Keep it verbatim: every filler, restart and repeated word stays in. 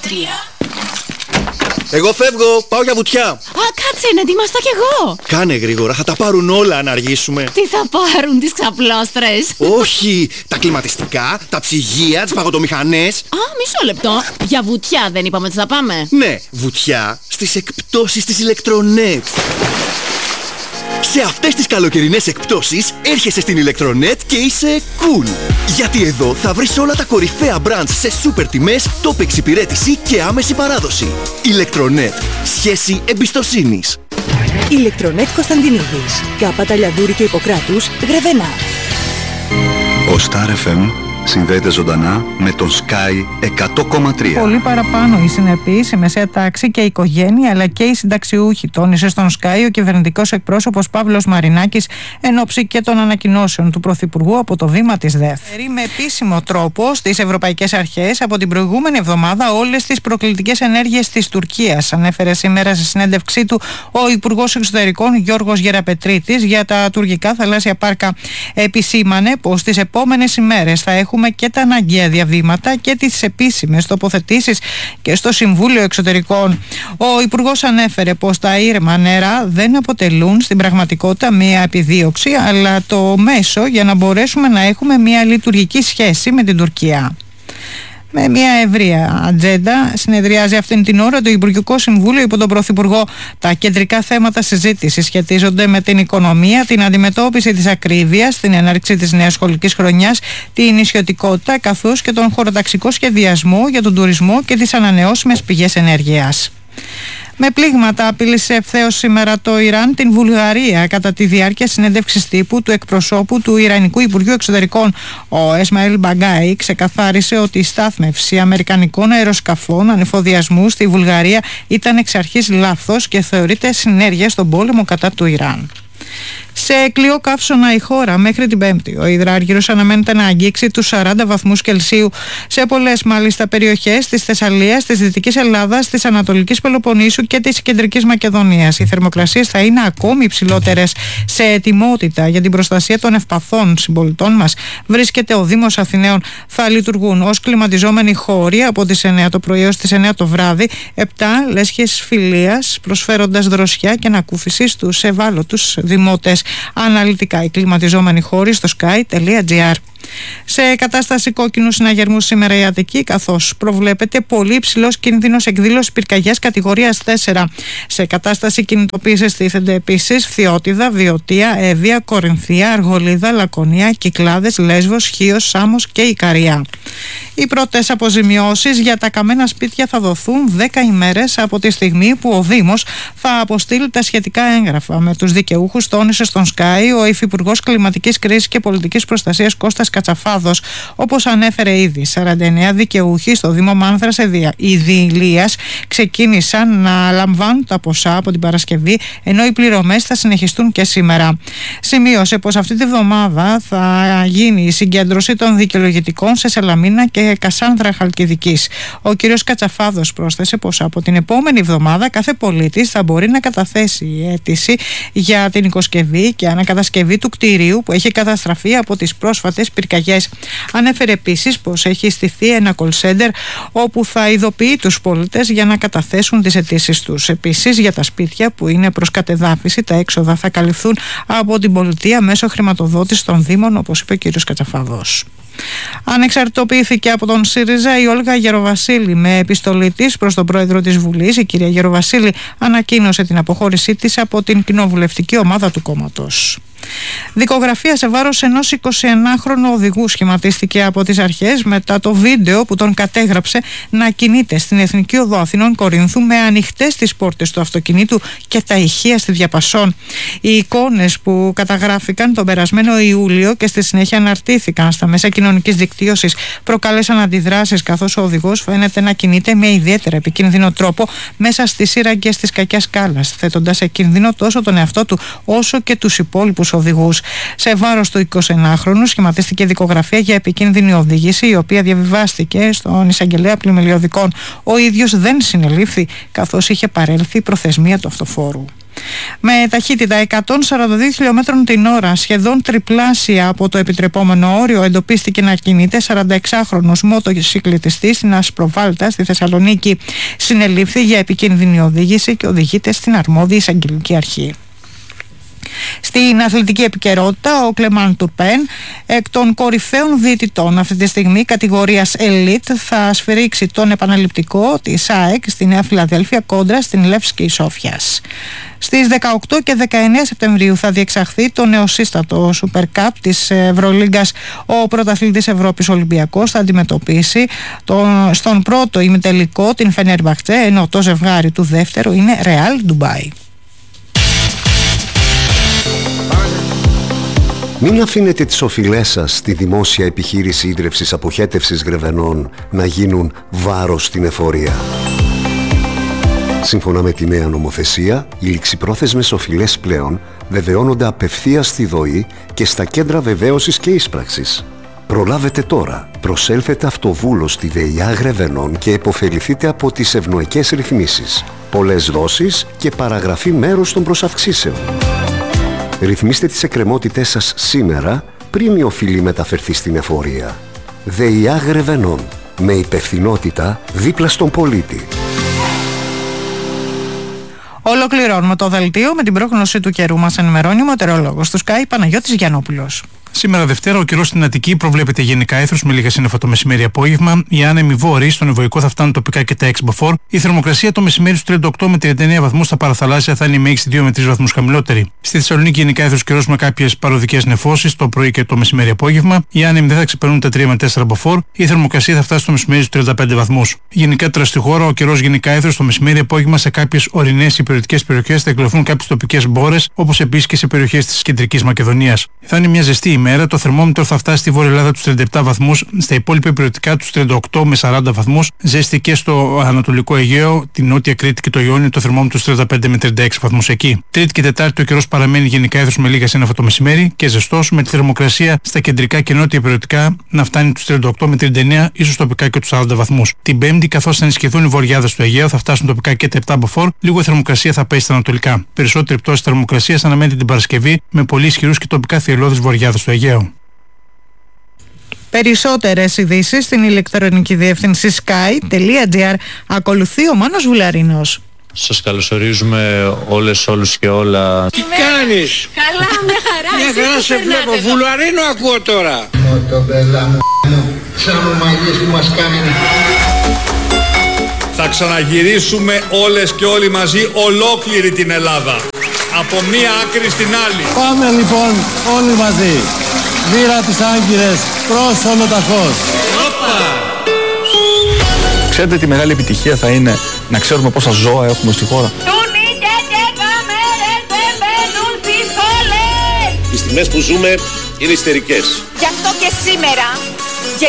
τρία. Εγώ φεύγω, πάω για βουτιά. Α, κάτσε, να ετοιμαστώ κι εγώ. Κάνε γρήγορα, θα τα πάρουν όλα αν αργήσουμε. Τι θα πάρουν, τις ξαπλώστρες? Όχι, τα κλιματιστικά, τα ψυγεία, τις παγωτομηχανές. Α, μισό λεπτό. Για βουτιά δεν είπαμε ότι θα πάμε? Ναι, βουτιά στις εκπτώσεις της Ηλεκτρονέτ. Σε αυτές τις καλοκαιρινές εκπτώσεις έρχεσαι στην Ηλεκτρονέτ και είσαι cool. Γιατί εδώ θα βρεις όλα τα κορυφαία brands σε σούπερ τιμές, top εξυπηρέτηση και άμεση παράδοση. Ηλεκτρονέτ. Σχέση εμπιστοσύνης. Ηλεκτρονέτ Κωνσταντινίδης. Κάπα Ταλιαδούρη και Ιπποκράτους, Γρεβενά. Ο Star εφ εμ συνδέεται ζωντανά με τον Sky εκατό κόμμα τρία. Πολύ παραπάνω η συνεπής, η μεσαία τάξη και η οικογένεια, αλλά και οι συνταξιούχοι, τόνισε στον Sky ο κυβερνητικός εκπρόσωπος Παύλος Μαρινάκης εν ώψη και των ανακοινώσεων του Πρωθυπουργού από το βήμα της ΔΕΘ. Με επίσημο τρόπο στις ευρωπαϊκές αρχές από την προηγούμενη εβδομάδα όλες τις προκλητικές ενέργειες της Τουρκίας. Ανέφερε σήμερα σε συνέντευξή του ο Υπουργός Εξωτερικών Γιώργος Γεραπετρίτης για τα τουρκικά θαλάσσια πάρκα. Επισήμανε πως τις επόμενες ημέρες θα έχουμε και τα αναγκαία διαβήματα και τις επίσημες τοποθετήσεις και στο Συμβούλιο Εξωτερικών. Ο Υπουργός ανέφερε πως τα ήρεμα νερά δεν αποτελούν στην πραγματικότητα μία επιδίωξη, αλλά το μέσο για να μπορέσουμε να έχουμε μία λειτουργική σχέση με την Τουρκία. Με μια ευρεία ατζέντα συνεδριάζει αυτήν την ώρα το Υπουργικό Συμβούλιο υπό τον Πρωθυπουργό. Τα κεντρικά θέματα συζήτησης σχετίζονται με την οικονομία, την αντιμετώπιση της ακρίβειας, την έναρξη της νέας σχολικής χρονιάς, την νησιωτικότητα καθώς και τον χωροταξικό σχεδιασμό για τον τουρισμό και τις ανανεώσιμες πηγές ενέργειας. Με πλήγματα απείλησε ευθέως σήμερα το Ιράν την Βουλγαρία κατά τη διάρκεια συνέντευξης τύπου του εκπροσώπου του Ιρανικού Υπουργείου Εξωτερικών. Ο Ισμαήλ Μπαγκάι ξεκαθάρισε ότι η στάθμευση αμερικανικών αεροσκαφών ανεφοδιασμού στη Βουλγαρία ήταν εξ αρχής λάθος και θεωρείται συνέργεια στον πόλεμο κατά του Ιράν. Σε κλειό καύσωνα η χώρα μέχρι την Πέμπτη. Ο υδράργυρος αναμένεται να αγγίξει τους σαράντα βαθμούς Κελσίου σε πολλές μάλιστα περιοχές της Θεσσαλίας, της Δυτικής Ελλάδας, της Ανατολικής Πελοποννήσου και της Κεντρικής Μακεδονίας. Οι θερμοκρασίες θα είναι ακόμη υψηλότερες. Σε ετοιμότητα για την προστασία των ευπαθών συμπολιτών μας βρίσκεται ο Δήμος Αθηναίων. Θα λειτουργούν ως κλιματιζόμενοι χώροι από τις εννιά το πρωί ως τις εννιά το βράδυ, επτά λέσχες φιλίας προσφέροντας δροσιά και ανακούφιση στους ευάλωτους δημότες. Αναλυτικά οι κλιματιζόμενοι χώροι στο sky τελεία gr. Σε κατάσταση κόκκινου συναγερμού σήμερα η Αττική, καθώς προβλέπεται πολύ υψηλός κίνδυνος εκδήλωσης πυρκαγιάς κατηγορίας τέσσερα. Σε κατάσταση κινητοποίησης στήθενται επίσης Φθιώτιδα, Βιωτία, Εύβοια, Κορινθία, Αργολίδα, Λακωνία, Κυκλάδες, Λέσβος, Χίος, Σάμος και Ικαρία. Οι πρώτες αποζημιώσεις για τα καμένα σπίτια θα δοθούν δέκα ημέρες από τη στιγμή που ο Δήμος θα αποστείλει τα σχετικά έγγραφα. Με τους δικαιούχους τόνισε στον Sky ο Υφυπουργός Κλιματικής Κρίσης και Πολιτικής Προστασίας Κώστας Κατσαφάδος. Όπως ανέφερε ήδη, σαράντα εννέα δικαιούχοι στο Δήμο Μάνθρας Ιδηλίας ξεκίνησαν να λαμβάνουν τα ποσά από την Παρασκευή, ενώ οι πληρωμές θα συνεχιστούν και σήμερα. Σημείωσε πως αυτή τη βδομάδα θα γίνει η συγκέντρωση των δικαιολογητικών σε Σαλαμίνα και Κασάνδρα Χαλκιδικής. Ο κ. Κατσαφάδος πρόσθεσε πως από την επόμενη εβδομάδα κάθε πολίτης θα μπορεί να καταθέσει αίτηση για την οικοσκευή και ανακατασκευή του κτηρίου που έχει καταστραφεί από τις πρόσφατες πυρκαγιές. Ανέφερε επίσης πως έχει στηθεί ένα call center όπου θα ειδοποιεί τους πολίτες για να καταθέσουν τις αιτήσεις τους. Επίσης, για τα σπίτια που είναι προς κατεδάφιση, τα έξοδα θα καλυφθούν από την πολιτεία μέσω χρηματοδότησης των Δήμων, όπως είπε ο κ. Κατσαφάδος. Ανεξαρτητοποιήθηκε από τον ΣΥΡΙΖΑ η Όλγα Γεροβασίλη. Με επιστολή της προς τον πρόεδρο της Βουλής, η κυρία Γεροβασίλη ανακοίνωσε την αποχώρησή της από την κοινοβουλευτική ομάδα του κόμματος. Δικογραφία σε βάρος ενός εικοσιενάχρονου οδηγού σχηματίστηκε από τις αρχές μετά το βίντεο που τον κατέγραψε να κινείται στην Εθνική Οδό Αθηνών Κορίνθου με ανοιχτές τις πόρτες του αυτοκινήτου και τα ηχεία στη διαπασόν. Οι εικόνες που καταγράφηκαν τον περασμένο Ιούλιο και στη συνέχεια αναρτήθηκαν στα μέσα κοινωνικής δικτύωσης προκάλεσαν αντιδράσεις, καθώς ο οδηγός φαίνεται να κινείται με ιδιαίτερα επικίνδυνο τρόπο μέσα στις σύραγγες της κακιάς σκάλας, θέτοντας σε κίνδυνο τόσο τον εαυτό του όσο και τους υπόλοιπους οδηγούς. Σε βάρος του εικοσιενάχρονου σχηματίστηκε δικογραφία για επικίνδυνη οδήγηση, η οποία διαβιβάστηκε στον εισαγγελέα πλημελιωδικών. Ο ίδιος δεν συνελήφθη, καθώς είχε παρέλθει η προθεσμία του αυτοφόρου. Με ταχύτητα εκατόν σαράντα δύο χιλιόμετρων την ώρα, σχεδόν τριπλάσια από το επιτρεπόμενο όριο, εντοπίστηκε να κινείται σαρανταεξάχρονος μοτοσυκλετιστής στην Ασπροβάλτα στη Θεσσαλονίκη. Συνελήφθη για επικίνδυνη οδήγηση και οδηγείται στην αρμόδια εισαγγελική αρχή. Στην αθλητική επικαιρότητα, ο Κλεμάν Τουρπέν, εκ των κορυφαίων διαιτητών αυτή τη στιγμή κατηγορίας Elite, θα σφυρίξει τον επαναληπτικό της ΑΕΚ στη Νέα Φιλαδέλφια κόντρα στην Λεύσκη Σόφιας. Στις δεκαοκτώ και δεκαεννέα Σεπτεμβρίου θα διεξαχθεί το νεοσύστατο Super Cup της Ευρωλίγκας. Ο πρωταθλητής Ευρώπης Ολυμπιακός θα αντιμετωπίσει τον, στον πρώτο ημιτελικό την Φενέρμπαχτσε, ενώ το ζευγάρι του δεύτερου είναι Ρεάλ Ντουμπάι. Μην αφήνετε τις οφειλές σας στη δημόσια επιχείρηση ίδρευσης αποχέτευσης Γρεβενών να γίνουν βάρος στην εφορία. Σύμφωνα με τη νέα νομοθεσία, οι ληξιπρόθεσμες οφειλές πλέον βεβαιώνονται απευθείας στη ΔΟΗ και στα κέντρα βεβαίωσης και ίσπραξης. Προλάβετε τώρα. Προσέλθετε αυτοβούλος στη ΔΕΙΑ Γρεβενών και επωφεληθείτε από τις ευνοϊκές ρυθμίσεις. Πολλές δόσεις και παραγραφή μέρους των προσαυξήσεων. Ρυθμίστε τις εκκρεμότητές σας σήμερα πριν η οφειλή μεταφερθεί στην εφορία. ΔΕΙΑ Γρεβενών. Με υπευθυνότητα δίπλα στον πολίτη. Ολοκληρώνουμε το δελτίο με την πρόγνωση του καιρού. Μας ενημερώνει ο μετεωρολόγος του Sky Παναγιώτης Γιαννόπουλος. Σήμερα Δευτέρα ο καιρός στην Αττική προβλέπεται γενικά έθρος με λίγα σύννεφα το μεσημέρι-απόγευμα. Οι άνεμοι βόρειοι στον Ευωικό θα φτάνουν τοπικά και τα έξι μποφόρ. Η θερμοκρασία το μεσημέρι στους τριάντα οκτώ με τριάντα εννέα βαθμούς, στα παραθαλάσσια θα είναι η μέγιστη δύο με τρεις βαθμούς χαμηλότερη. Στη Θεσσαλονίκη γενικά έθρος καιρός με κάποιες παροδικές νεφώσεις το πρωί και το μεσημέρι-απόγευμα. Οι άνεμοι δεν θα ξεπερνούν τα τρία με τέσσερα μποφόρ. Η θερμοκρασία θα φτάσει στο μεσημέρι στους τριάντα πέντε βαθμούς. Γενικά τώρα στη χώρα ο καιρός γενικά έθρος το μεσημέρι-απόγευμα σε κάποιες ορεινές υπηρετικές περιοχές θα εκλωθούν κάποιες τοπικές μπόρες, όπως επίσης και σε περιοχές της κεντρικής Μακεδονίας. Θα είναι μια ζεστή ημέρα, το θερμόμετρο θα φτάσει στη Βόρεια Ελλάδα τους τριάντα επτά βαθμούς, στα υπόλοιπα υπηρετικά τους τριάντα οκτώ με σαράντα βαθμούς, ζέστη και στο Ανατολικό Αιγαίο, την Νότια Κρήτη και το Ιόνιο, το θερμόμετρο τους τριάντα πέντε με τριάντα έξι βαθμούς εκεί. Τρίτη και Τετάρτη ο καιρός παραμένει γενικά έθρος με λίγα σύννεφα το μεσημέρι και ζεστός, με τη θερμοκρασία στα κεντρικά και νότια υπηρετικά να φτάνει τους τριάντα οκτώ με τριάντα εννέα, ίσως τοπικά και τους σαράντα βαθμούς. Την Πέμπτη, καθώς θα ενισχυθούν οι βορειάδες του Αιγαίου, θα φτάσουν τοπικά και τα επτά μποφόρ, λίγο η θερμοκρασία θα πέσει στα ανατολικά. Περισσότερη πτώση θερμοκρασίας αναμένεται την Παρασκευή, με πολύ ισχυρούς και τοπικά θυελλώδεις βορειάδες του Αιγαίου. Περισσότερες ειδήσεις στην ηλεκτρονική διεύθυνση sky.gr. Ακολουθεί ο Μάνος Βουλαρίνος. Σας καλωσορίζουμε όλες, όλους και όλα. Τι κάνεις? Καλά, μια χαρά. Μια χαρά σε βλέπω. Βουλαρίνο ακούω τώρα. Μοτομπέλα μου, σαν μαλλιές που μας κάνει. Θα ξαναγυρίσουμε όλες και όλοι μαζί ολόκληρη την Ελλάδα. Από μία άκρη στην άλλη. Πάμε λοιπόν όλοι μαζί. Βήρα τις Άγκυρες προς Ολοταχώς. Ξέρετε τι μεγάλη επιτυχία θα είναι να ξέρουμε πόσα ζώα έχουμε στη χώρα. Οι στιγμές που ζούμε είναι ιστερικές. Γι' αυτό και σήμερα